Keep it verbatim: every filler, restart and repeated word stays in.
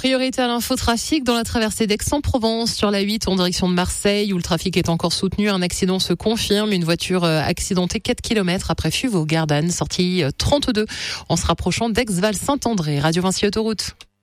Priorité à l'infotrafic dans la traversée d'Aix-en-Provence sur la huit en direction de Marseille où le trafic est encore soutenu. Un accident se confirme. Une voiture accidentée quatre kilomètres après Fuveau-Gardanne, sortie trente-deux en se rapprochant d'Aix-Val-Saint-André. Radio Vinci Autoroute.